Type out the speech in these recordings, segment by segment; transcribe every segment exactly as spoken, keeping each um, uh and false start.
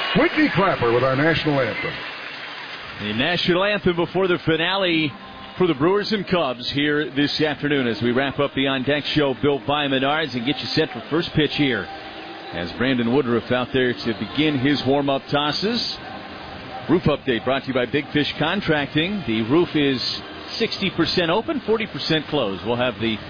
Whitney Clapper with our national anthem. The national anthem before the finale for the Brewers and Cubs here this afternoon as we wrap up the On Deck show built by Menards and get you set for first pitch here. As Brandon Woodruff out there to begin his warm-up tosses. Roof update brought to you by Big Fish Contracting. The roof is sixty percent open, forty percent closed. We'll have the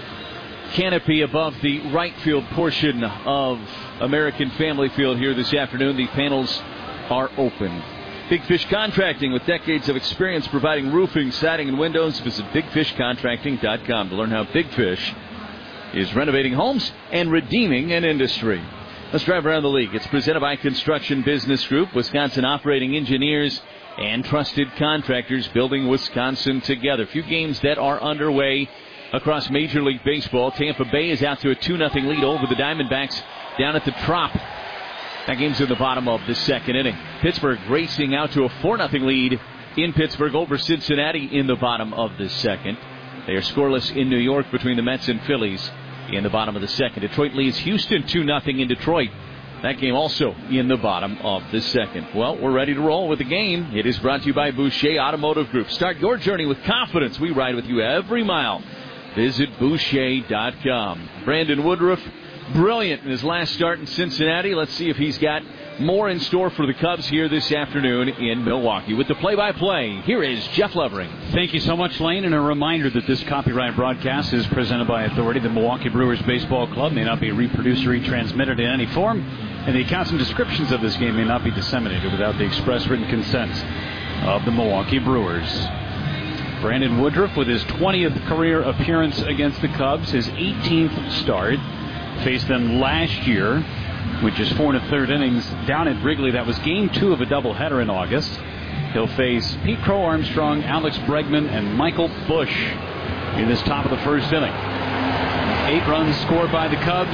canopy above the right field portion of American Family Field here this afternoon. The panels are open. Big Fish Contracting, with decades of experience providing roofing, siding, and windows. Visit big fish contracting dot com to learn how Big Fish is renovating homes and redeeming an industry. Let's drive around the league. It's presented by Construction Business Group, Wisconsin operating engineers and trusted contractors building Wisconsin together. A few games that are underway across Major League Baseball. Tampa Bay is out to a two nothing lead over the Diamondbacks down at the Trop. That game's in the bottom of the second inning. Pittsburgh racing out to a four nothing lead in Pittsburgh over Cincinnati in the bottom of the second. They are scoreless in New York between the Mets and Phillies in the bottom of the second. Detroit leads Houston two nothing in Detroit. That game also in the bottom of the second. Well, we're ready to roll with the game. It is brought to you by Boucher Automotive Group. Start your journey with confidence. We ride with you every mile. Visit Boucher dot com. Brandon Woodruff, brilliant in his last start in Cincinnati. Let's see if he's got more in store for the Cubs here this afternoon in Milwaukee. With the play-by-play, here is Jeff Levering. Thank you so much, Lane, and a reminder that this copyright broadcast is presented by authority. The Milwaukee Brewers Baseball Club may not be reproduced or retransmitted in any form, and the accounts and descriptions of this game may not be disseminated without the express written consent of the Milwaukee Brewers. Brandon Woodruff with his twentieth career appearance against the Cubs, his eighteenth start. Faced them last year, with just four and a third innings down at Wrigley. That was game two of a doubleheader in August. He'll face Pete Crow Armstrong, Alex Bregman, and Michael Busch in this top of the first inning. Eight runs scored by the Cubs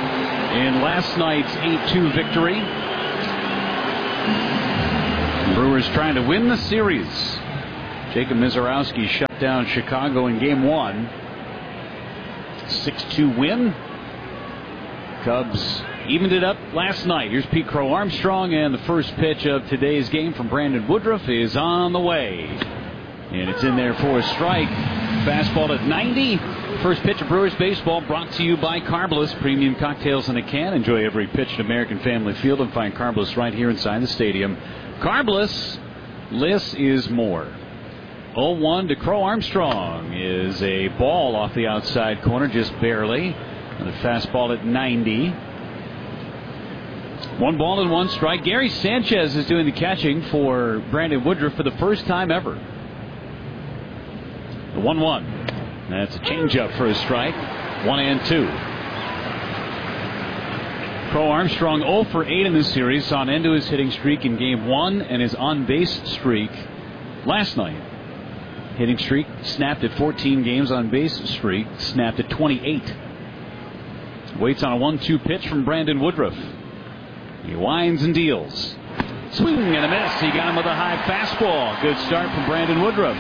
in last night's eight two victory. Brewers trying to win the series. Jacob Mizorowski shut down Chicago in game one. six two win. Cubs evened it up last night. Here's Pete Crow Armstrong, and the first pitch of today's game from Brandon Woodruff is on the way. And it's in there for a strike. Fastball at ninety. First pitch of Brewers baseball brought to you by Carbliss. Premium cocktails in a can. Enjoy every pitch at American Family Field and find Carbliss right here inside the stadium. Carbliss, less is more. oh one to Crow Armstrong is a ball off the outside corner, just barely. And a fastball at ninety. One ball and one strike. Gary Sanchez is doing the catching for Brandon Woodruff for the first time ever. The one one. That's a changeup for a strike. One and two. Crow Armstrong oh for eight in this series. Saw an end to his hitting streak in game one and his on-base streak last night. Hitting streak snapped at fourteen games. On-base streak snapped at twenty-eight. Waits on a one two pitch from Brandon Woodruff. He winds and deals. Swing and a miss. He got him with a high fastball. Good start from Brandon Woodruff.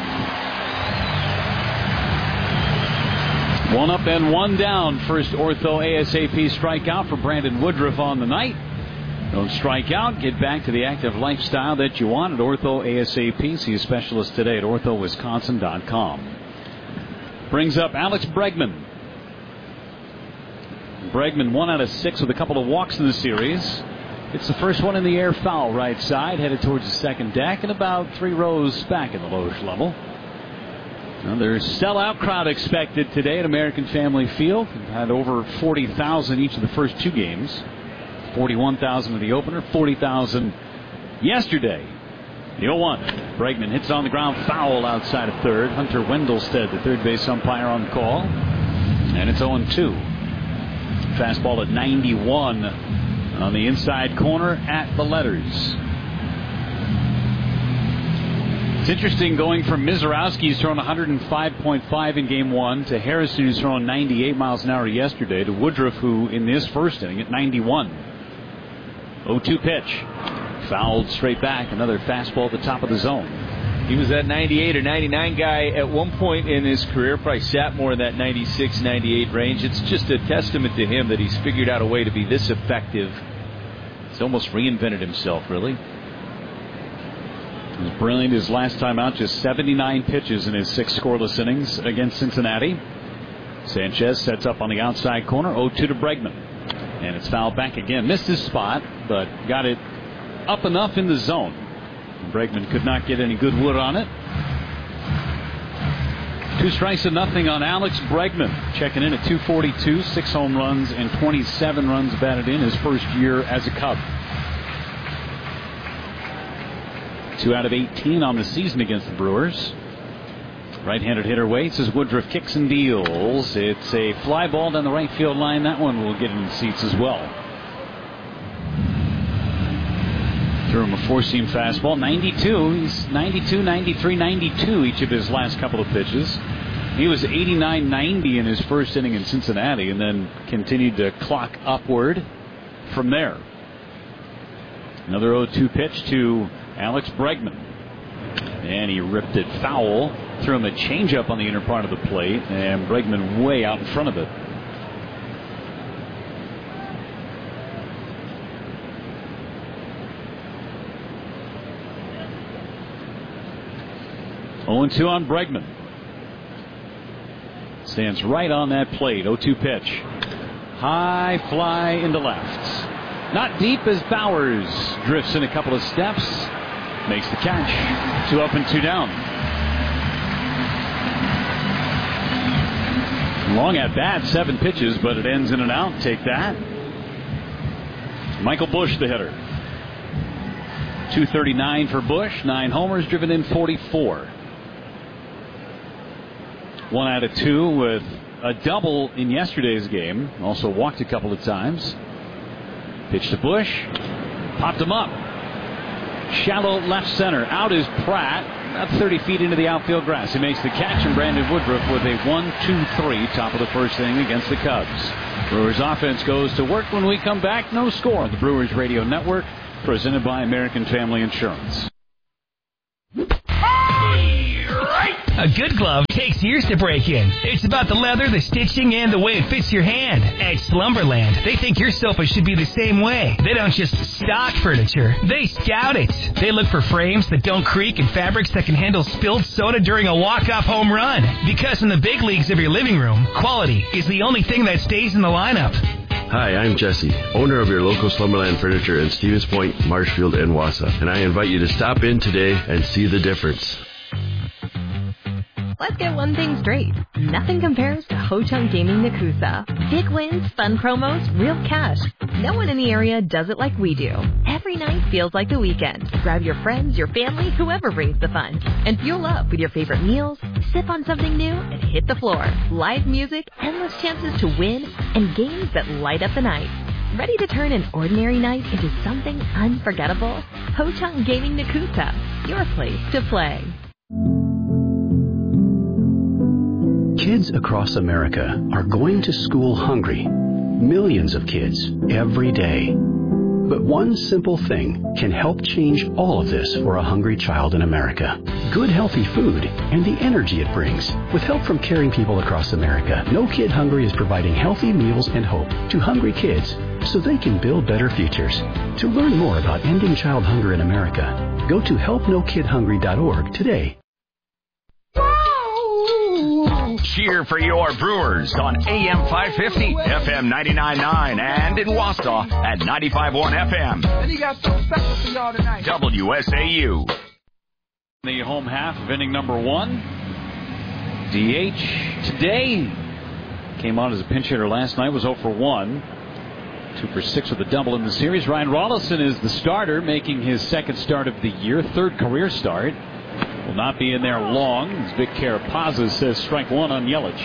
One up and one down. First Ortho ASAP strikeout for Brandon Woodruff on the night. Don't strike out. Get back to the active lifestyle that you want at Ortho ASAP. See a specialist today at ortho wisconsin dot com. Brings up Alex Bregman. Bregman one out of six with a couple of walks in the series. It's the first one in the air, foul right side, headed towards the second deck and about three rows back in the lowest level. Another sellout crowd expected today at American Family Field. We've had over forty thousand each of the first two games. forty-one thousand in the opener, forty thousand yesterday. The oh one. Bregman hits on the ground, foul outside of third. Hunter Wendelstead, the third base umpire, on the call. And it's oh and two. Fastball at ninety-one on the inside corner at the letters. It's interesting going from Mizorowski, who's thrown one oh five point five in game one, to Harrison, who's thrown ninety-eight miles an hour yesterday, to Woodruff, who in this first inning at ninety-one. oh two pitch. Fouled straight back. Another fastball at the top of the zone. He was that ninety-eight or ninety-nine guy at one point in his career. Probably sat more in that ninety-six, ninety-eight range. It's just a testament to him that he's figured out a way to be this effective He's almost reinvented himself, really. He was brilliant his last time out, just seventy-nine pitches in his six scoreless innings against Cincinnati. Sanchez sets up on the outside corner, oh two to Bregman. And it's fouled back again. Missed his spot, but got it up enough in the zone. Bregman could not get any good wood on it. Two strikes to nothing on Alex Bregman. Checking in at two forty-two, six home runs and twenty-seven runs batted in his first year as a Cub. Two out of eighteen on the season against the Brewers. Right-handed hitter waits as Woodruff kicks and deals. It's a fly ball down the right field line. That one will get in the seats as well. Threw him a four-seam fastball. ninety-two. He's ninety-two, ninety-three, ninety-two each of his last couple of pitches. He was eighty-nine ninety in his first inning in Cincinnati and then continued to clock upward from there. Another oh two pitch to Alex Bregman. And he ripped it foul. Threw him a changeup on the inner part of the plate. And Bregman way out in front of it. oh and two on Bregman. Stands right on that plate. oh two pitch. High fly into left. Not deep as Bowers drifts in a couple of steps. Makes the catch. Two up and two down. Long at bat, seven pitches, but it ends in and out. Take that. Michael Busch, the hitter. two thirty-nine for Busch. Nine homers, driven in forty-four. One out of two with a double in yesterday's game. Also walked a couple of times. Pitch to Busch. Popped him up. Shallow left center. Out is Pratt. About thirty feet into the outfield grass. He makes the catch, and Brandon Woodruff with a one two three top of the first inning against the Cubs. Brewers offense goes to work when we come back. No score on the Brewers Radio Network. Presented by American Family Insurance. A good glove takes years to break in. It's about the leather, the stitching, and the way it fits your hand. At Slumberland, they think your sofa should be the same way. They don't just stock furniture, they scout it. They look for frames that don't creak and fabrics that can handle spilled soda during a walk-off home run. Because in the big leagues of your living room, quality is the only thing that stays in the lineup. Hi, I'm Jesse, owner of your local Slumberland Furniture in Stevens Point, Marshfield, and Wausau. And I invite you to stop in today and see the difference. Let's get one thing straight. Nothing compares to Ho-Chunk Gaming Nakusa. Big wins, fun promos, real cash. No one in the area does it like we do. Every night feels like the weekend. Grab your friends, your family, whoever brings the fun. And fuel up with your favorite meals, sip on something new, and hit the floor. Live music, endless chances to win, and games that light up the night. Ready to turn an ordinary night into something unforgettable? Ho-Chunk Gaming Nakusa, your place to play. Kids across America are going to school hungry. Millions of kids every day. But one simple thing can help change all of this for a hungry child in America. Good, healthy food and the energy it brings. With help from caring people across America, No Kid Hungry is providing healthy meals and hope to hungry kids so they can build better futures. To learn more about ending child hunger in America, go to help no kid hungry dot org today. Cheer for your Brewers on A M five fifty, F M ninety-nine point nine, and in Wausau at ninety-five point one F M. And he got something special for y'all tonight. W S A U. The home half of inning number one. D H today. Came on as a pinch hitter last night, was oh for one. two for six with a double in the series. Ryan Rolison is the starter, making his second start of the year, third career start. Will not be in there long, as Vic Carapazza says strike one on Yelich.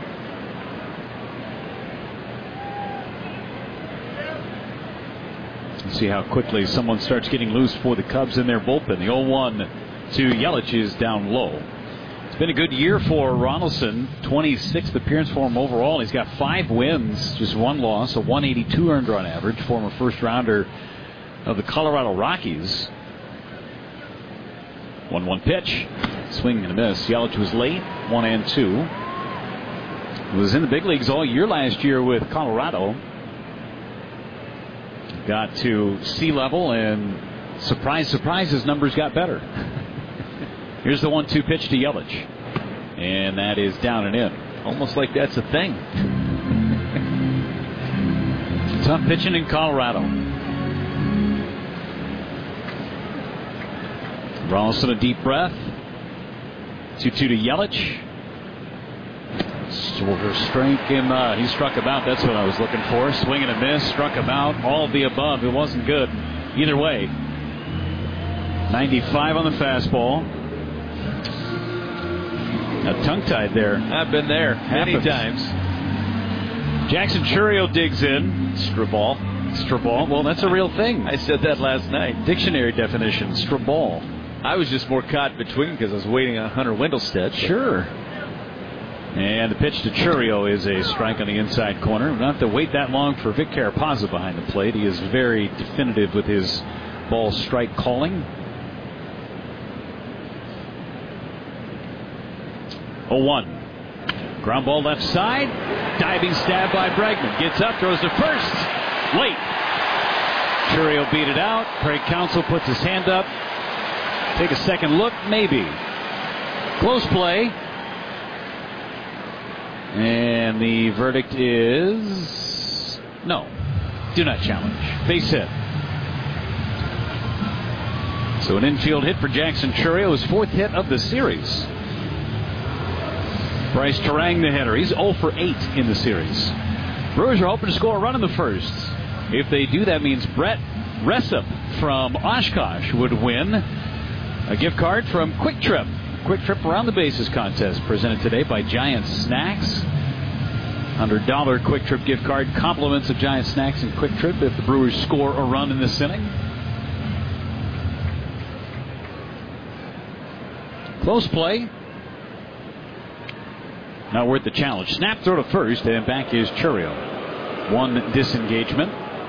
Let's see how quickly someone starts getting loose for the Cubs in their bullpen. The oh one to Yelich is down low. It's been a good year for Ronaldson. twenty-sixth appearance for him overall. He's got five wins, just one loss, a one eighty-two earned run average. Former first rounder of the Colorado Rockies. one one pitch. Swing and a miss. Yelich was late. one and two. He was in the big leagues all year last year with Colorado. got to sea level, and surprise, surprise, his numbers got better. Here's the one two pitch to Yelich. And that is down and in. Almost like that's a thing. Tough pitching in Colorado. Rolison a deep breath. two two to Yelich. Strike him. Uh, he struck him out. That's what I was looking for. Swing and a miss. Struck him out. All of the above. It wasn't good. Either way. ninety-five on the fastball. Now tongue-tied there. I've been there many times. Jackson Chourio digs in. Straball. Straball. Well, that's a real thing. I said that last night. Dictionary definition. Straball. I was just more caught between because I was waiting on Hunter Wendelstedt. Sure. And the pitch to Chourio is a strike on the inside corner. We don't have to wait that long for Vic Carapazza behind the plate. He is very definitive with his ball strike calling. oh one. Ground ball left side. Diving stab by Bregman. Gets up, throws to first. Late. Chourio beat it out. Craig Counsell puts his hand up. Take a second look, maybe. Close play. And the verdict is no. Do not challenge. Base hit. So an infield hit for Jackson Chourio, his fourth hit of the series. Bryce Terang, the hitter. He's oh for eight in the series. Brewers are hoping to score a run in the first. If they do, that means Brett Ressup from Oshkosh would win a gift card from Quick Trip. Quick Trip Around the Bases contest presented today by Giant Snacks. one hundred dollars Quick Trip gift card. Compliments of Giant Snacks and Quick Trip if the Brewers score a run in this inning. Close play. Not worth the challenge. Snap throw to first, and back is Chourio. One disengagement.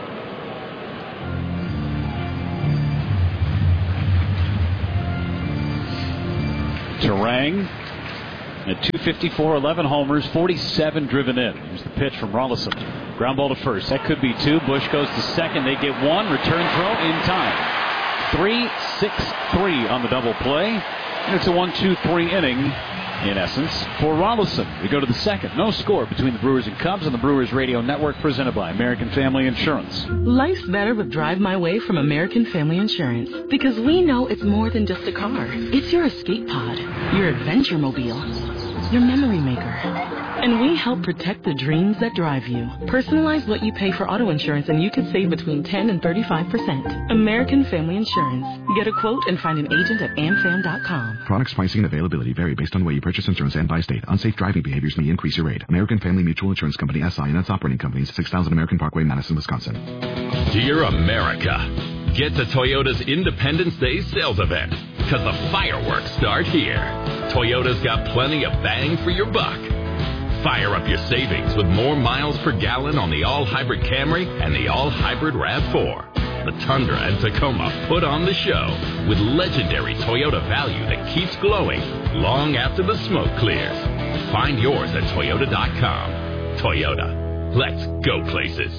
Terang at two fifty-four, eleven homers, forty-seven driven in. Here's the pitch from Rolison. Ground ball to first. That could be two. Bush goes to second. They get one. Return throw in time. three six three on the double play. And it's a one two three inning, in essence, for Rolison. We go to the second. No score between the Brewers and Cubs on the Brewers Radio Network, presented by American Family Insurance. Life's better with Drive My Way from American Family Insurance. Because we know it's more than just a car. It's your escape pod, your adventure mobile, your memory maker. And we help protect the dreams that drive you. Personalize what you pay for auto insurance and you could save between ten and thirty-five percent. American Family Insurance. Get a quote and find an agent at amfam dot com. Products, pricing, and availability vary based on the way you purchase insurance and by state. Unsafe driving behaviors may increase your rate. American Family Mutual Insurance Company, S I and its operating companies, six thousand American Parkway, Madison, Wisconsin. Dear America, get to Toyota's Independence Day sales event, because the fireworks start here. Toyota's got plenty of bang for your buck. Fire up your savings with more miles per gallon on the all-hybrid Camry and the all-hybrid RAV four. The Tundra and Tacoma put on the show with legendary Toyota value that keeps glowing long after the smoke clears. Find yours at Toyota dot com. Toyota. Let's go places.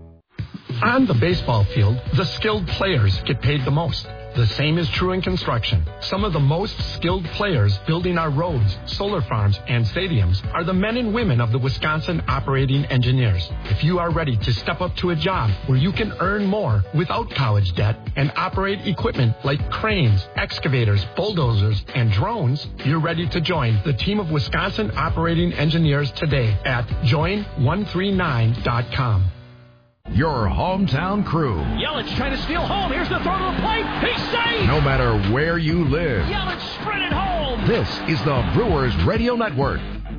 On the baseball field, the skilled players get paid the most. The same is true in construction. Some of the most skilled players building our roads, solar farms, and stadiums are the men and women of the Wisconsin Operating Engineers. If you are ready to step up to a job where you can earn more without college debt and operate equipment like cranes, excavators, bulldozers, and drones, you're ready to join the team of Wisconsin Operating Engineers today at join one three nine dot com. Your hometown crew. Yelich trying to steal home. Here's the throw to the plate. He's safe. No matter where you live. Yelich sprinted home. This is the Brewers Radio Network.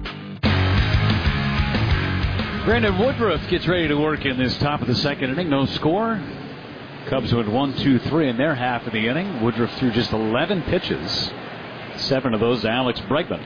Brandon Woodruff gets ready to work in this top of the second inning. No score. Cubs went one, two, three in their half of the inning. Woodruff threw just eleven pitches. Seven of those to Alex Bregman.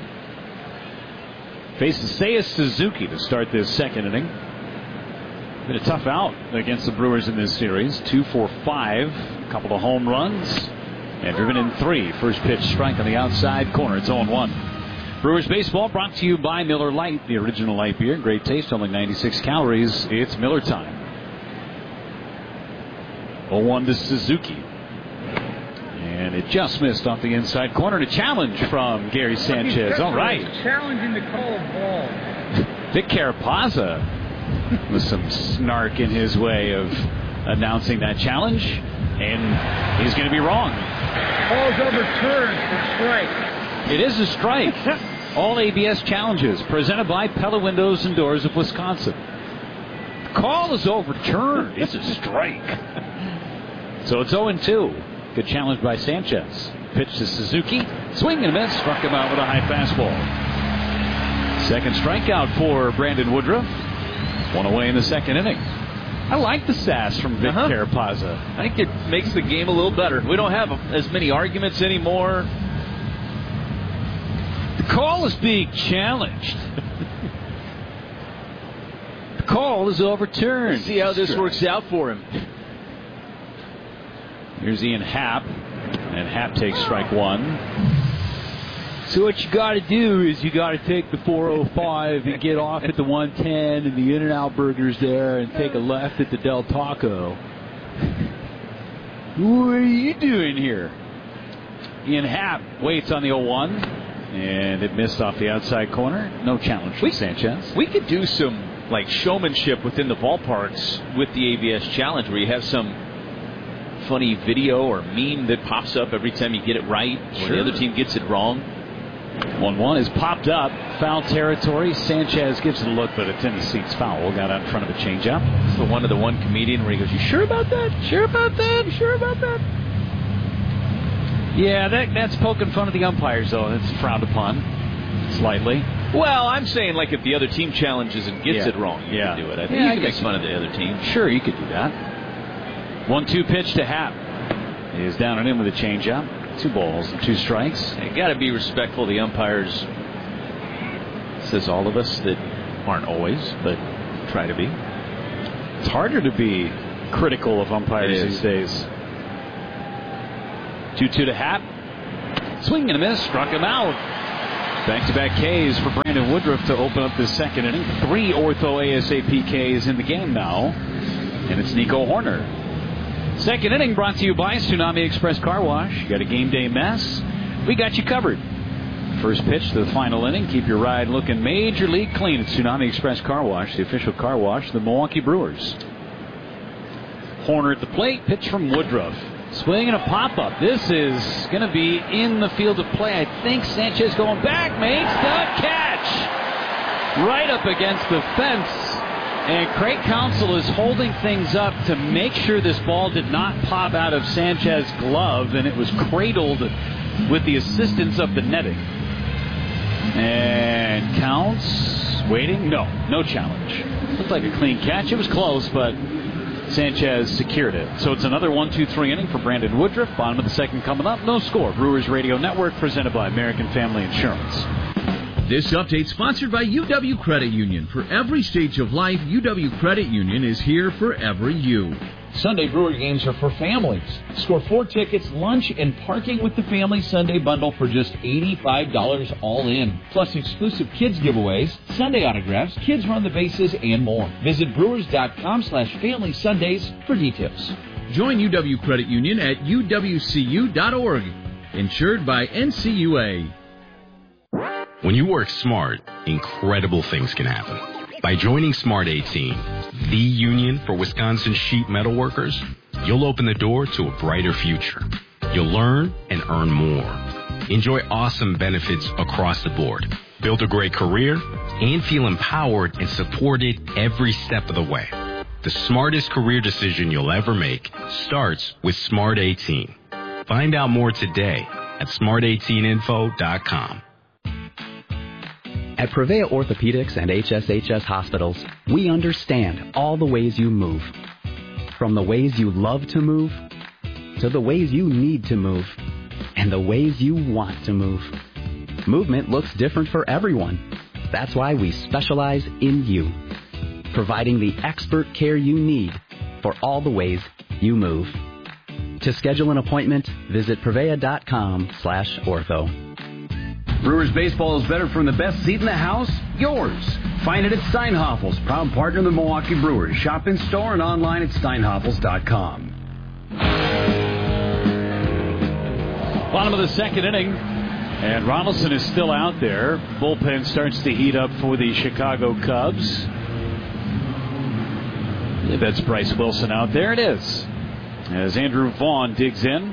Faces Seiya Suzuki to start this second inning. Been a tough out against the Brewers in this series. Two for five. A couple of home runs. And driven in three. First pitch strike on the outside corner. It's oh one. Brewers baseball brought to you by Miller Lite, the original light beer. Great taste, only ninety-six calories. It's Miller time. oh one to Suzuki. And it just missed off the inside corner. And a challenge from Gary Sanchez. All right. Challenging the call of ball. Vic Carapazza with some snark in his way of announcing that challenge. And he's going to be wrong. Ball's overturned for strike. It is a strike. All A B S challenges presented by Pella Windows and Doors of Wisconsin. The call is overturned. It's a strike. So it's oh and two. Good challenge by Sanchez. Pitch to Suzuki. Swing and a miss. Struck him out with a high fastball. Second strikeout for Brandon Woodruff. One away in the second inning. I like the sass from Vic uh-huh. Carapazza. I think it makes the game a little better. We don't have as many arguments anymore. The call is being challenged. The call is overturned. Let's see how this works out for him. Here's Ian Happ, and Happ takes strike one. So what you got to do is you got to take the four oh five and get off at the one ten and the In-N-Out Burgers there and take a left at the Del Taco. What are you doing here? Ian Happ waits on the oh one, and it missed off the outside corner. No challenge from Sanchez. We could do some like showmanship within the ballparks with the A B S challenge where you have some funny video or meme that pops up every time you get it right or Sure. the other team gets it wrong. one one is popped up. Foul territory. Sanchez gives it a look, but it's in the seats. Foul. Got out in front of a changeup. It's the one to the one comedian where he goes, "You sure about that? Sure about that? You sure about that?" Yeah, that, that's poking fun of the umpires, though. It's frowned upon slightly. Well, I'm saying like if the other team challenges and gets Yeah. it wrong, you Yeah. can do it. I think Yeah, you I can make guess fun of the other team. Sure, you could do that. one two pitch to Happ. He is down and in with a changeup. Two balls and two strikes. You got to be respectful of the umpires. Says all of us that aren't always, but try to be. It's harder to be critical of umpires these days. two two to Happ. Swing and a miss. Struck him out. Back-to-back Ks for Brandon Woodruff to open up this second inning. Three Ortho A S A P Ks in the game now. And it's Nico Horner. Second inning brought to you by Tsunami Express Car Wash. You got a game day mess? We got you covered. First pitch to the final inning. Keep your ride looking major league clean at Tsunami Express Car Wash, the official car wash of the Milwaukee Brewers. Horner at the plate. Pitch from Woodruff. Swing and a pop-up. This is going to be in the field of play. I think Sanchez going back makes the catch. Right up against the fence. And Craig Counsell is holding things up to make sure this ball did not pop out of Sanchez's glove, and it was cradled with the assistance of the netting. And counts, waiting, no, no challenge. Looked like a clean catch. It was close, but Sanchez secured it. So it's another one two three inning for Brandon Woodruff. Bottom of the second coming up. No score. Brewers Radio Network presented by American Family Insurance. This update sponsored by U W Credit Union. For every stage of life, U W Credit Union is here for every you. Sunday Brewer games are for families. Score four tickets, lunch, and parking with the Family Sunday Bundle for just eighty-five dollars all in. Plus exclusive kids giveaways, Sunday autographs, kids run the bases, and more. Visit brewers.com slash family Sundays for details. Join U W Credit Union at U W C U dot org. Insured by N C U A. When you work smart, incredible things can happen. By joining Smart eighteen, the union for Wisconsin sheet metal workers, you'll open the door to a brighter future. You'll learn and earn more. Enjoy awesome benefits across the board. Build a great career and feel empowered and supported every step of the way. The smartest career decision you'll ever make starts with Smart eighteen. Find out more today at smart eighteen info dot com. At Prevea Orthopedics and H S H S Hospitals, we understand all the ways you move. From the ways you love to move, to the ways you need to move, and the ways you want to move. Movement looks different for everyone. That's why we specialize in you, providing the expert care you need for all the ways you move. To schedule an appointment, visit prevea.com slash ortho. Brewers baseball is better from the best seat in the house, yours. Find it at Steinhafels, proud partner of the Milwaukee Brewers. Shop in store and online at steinhafels dot com. Bottom of the second inning, and Ronaldson is still out there. Bullpen starts to heat up for the Chicago Cubs. If that's Bryce Wilson out there, it is. As Andrew Vaughn digs in.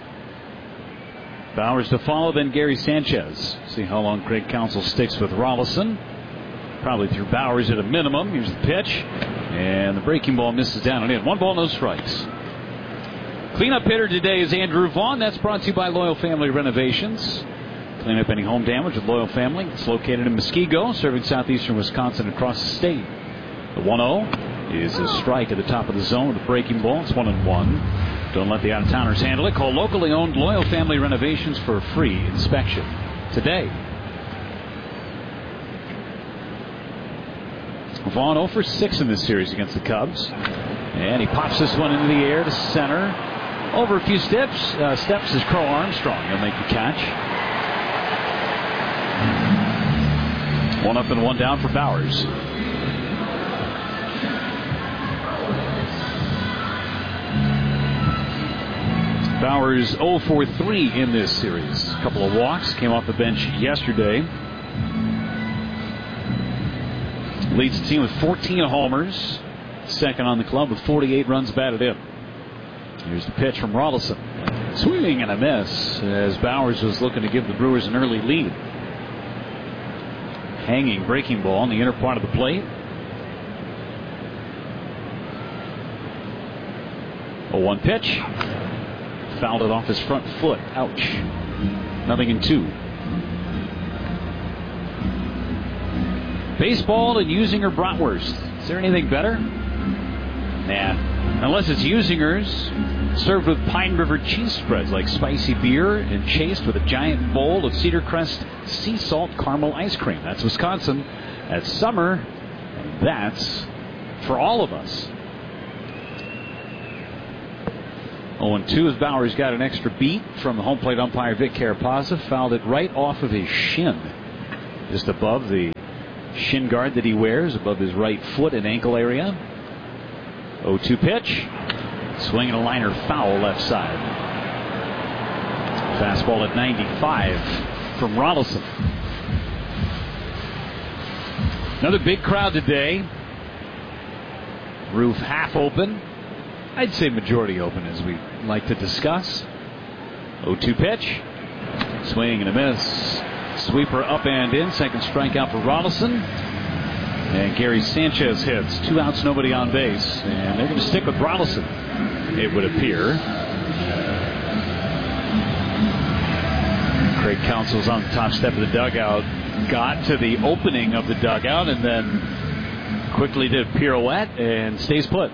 Bowers to follow, then Gary Sanchez. See how long Craig Counsell sticks with Rolison. Probably through Bowers at a minimum. Here's the pitch. And the breaking ball misses down and in. One ball, no strikes. Cleanup hitter today is Andrew Vaughn. That's brought to you by Loyal Family Renovations. Clean up any home damage with Loyal Family. It's located in Muskego, serving southeastern Wisconsin across the state. The one oh is a strike at the top of the zone with a breaking ball. It's one and one. Don't let the out-of-towners handle it. Call locally owned Loyal Family Renovations for a free inspection today. Vaughn oh for six in this series against the Cubs. And he pops this one into the air to center. Over a few steps. Uh, steps is Crow Armstrong. He'll make the catch. One up and one down for Bowers. Bowers oh for three in this series. A couple of walks. Came off the bench yesterday. Leads the team with fourteen homers. Second on the club with forty-eight runs batted in. Here's the pitch from Rolison. Swinging and a miss as Bowers was looking to give the Brewers an early lead. Hanging breaking ball in the inner part of the plate. A one pitch. Fouled it off his front foot. Ouch. Nothing in two. Baseball and Usinger Bratwurst. Is there anything better? Nah. Unless it's Usinger's, served with Pine River cheese spreads like spicy beer and chased with a giant bowl of Cedar Crest sea salt caramel ice cream. That's Wisconsin. That's summer. And that's for all of us. oh and two as Bowers got an extra beat from the home plate umpire Vic Carapazza. Fouled it right off of his shin. Just above the shin guard that he wears, above his right foot and ankle area. oh two pitch. Swinging a liner foul left side. Fastball at ninety-five from Rolison. Another big crowd today. Roof half open. I'd say majority open, as we like to discuss. oh two pitch. Swing and a miss. Sweeper up and in. Second strikeout for Rolison. And Gary Sanchez hits. Two outs, nobody on base. And they're going to stick with Rolison, it would appear. Craig Counsell's on the top step of the dugout. Got to the opening of the dugout and then quickly did a pirouette and stays put.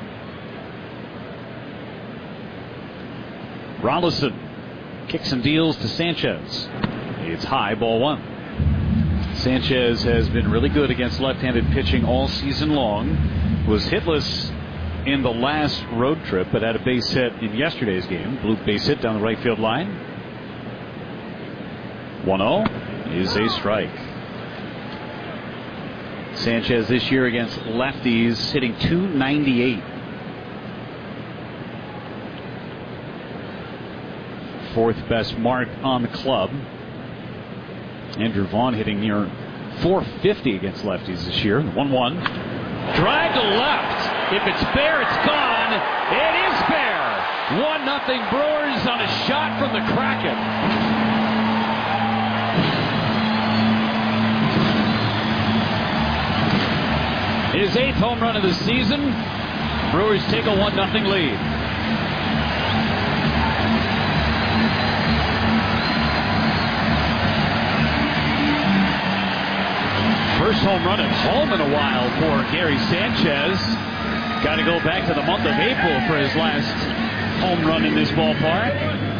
Rolison kicks and deals to Sanchez. It's high, ball one. Sanchez has been really good against left-handed pitching all season long. Was hitless in the last road trip, but had a base hit in yesterday's game. Blue base hit down the right field line. one oh is a strike. Sanchez this year against lefties hitting two ninety-eight. Fourth best mark on the club. Andrew Vaughn hitting near four fifty against lefties this year. one one. Drive to left. If it's fair, it's gone. It is fair. one nothing Brewers on a shot from the Kraken. His eighth home run of the season. Brewers take a one nothing lead. First home run at home in a while for Gary Sanchez. Got to go back to the month of April for his last home run in this ballpark.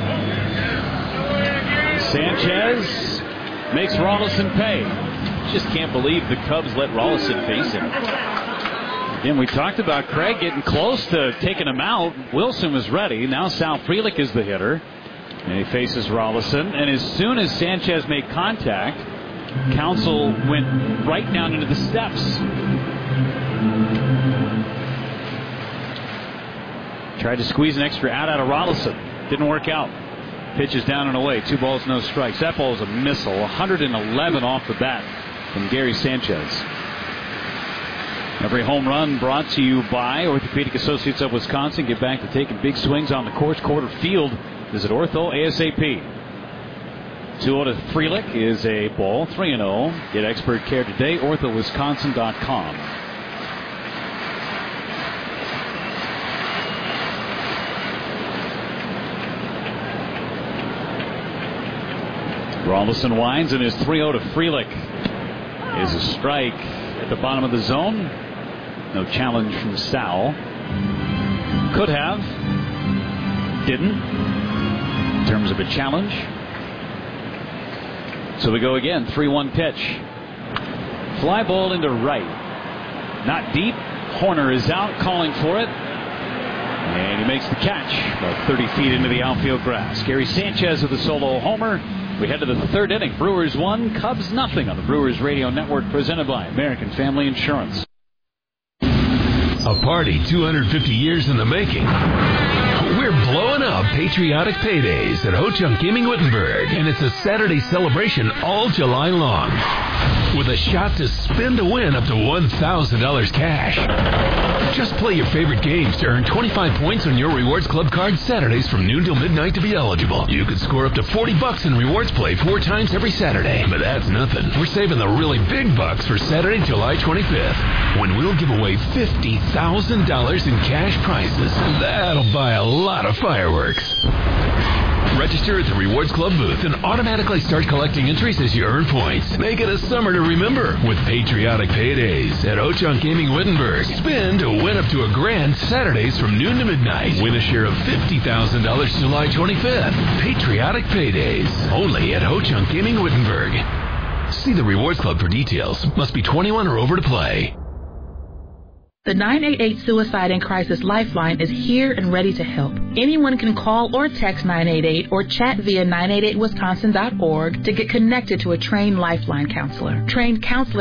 Sanchez makes Rolison pay. Just can't believe the Cubs let Rolison face him. Again, we talked about Craig getting close to taking him out. Wilson was ready. Now Sal Frelick is the hitter. And he faces Rolison. And as soon as Sanchez made contact, Counsell went right down into the steps. Tried to squeeze an extra out out of Rolison. Didn't work out. Pitches down and away. Two balls, no strikes. That ball is a missile. one hundred eleven off the bat from Gary Sanchez. Every home run brought to you by Orthopedic Associates of Wisconsin. Get back to taking big swings on the course. Quarter field. Visit Ortho ASAP. two oh to Frelick is a ball. three and oh. Get expert care today. ortho wisconsin dot com. Rolison winds, and his three oh to Frelick is a strike at the bottom of the zone. No challenge from Sal. Could have. Didn't. In terms of a challenge. So we go again. three one pitch. Fly ball into right. Not deep. Horner is out, calling for it. And he makes the catch about thirty feet into the outfield grass. Gary Sanchez with a solo homer. We head to the third inning. Brewers one, Cubs nothing on the Brewers Radio Network, presented by American Family Insurance. A party two hundred fifty years in the making. We're blowing up patriotic paydays at Ho-Chunk Gaming Wittenberg, and it's a Saturday celebration all July long. With a shot to spin to win up to one thousand dollars cash. Just play your favorite games to earn twenty-five points on your Rewards Club card Saturdays from noon till midnight to be eligible. You could score up to forty bucks in Rewards Play four times every Saturday. But that's nothing. We're saving the really big bucks for Saturday, July twenty-fifth, when we'll give away fifty thousand dollars in cash prizes. That'll buy a lot of fireworks. Register at the Rewards Club booth and automatically start collecting entries as you earn points. Make it a summer to remember with patriotic paydays at Ho-Chunk Gaming Wittenberg. Spin to win up to a grand Saturdays from noon to midnight. Win a share of fifty thousand dollars July twenty-fifth. Patriotic paydays. Only at Ho-Chunk Gaming Wittenberg. See the Rewards Club for details. Must be twenty-one or over to play. The nine eight eight Suicide and Crisis Lifeline is here and ready to help. Anyone can call or text nine eight eight or chat via nine eight eight wisconsin dot org to get connected to a trained Lifeline counselor. Trained counselors